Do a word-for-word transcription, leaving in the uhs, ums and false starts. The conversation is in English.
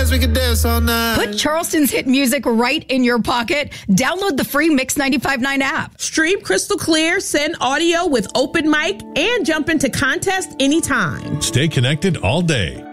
dance, we can dance all night. Put Charleston's hit music right in your pocket. Download the free Mix ninety-five point nine app. Stream crystal clear, send audio with open mic, and jump into contest anytime. Stay connected all day.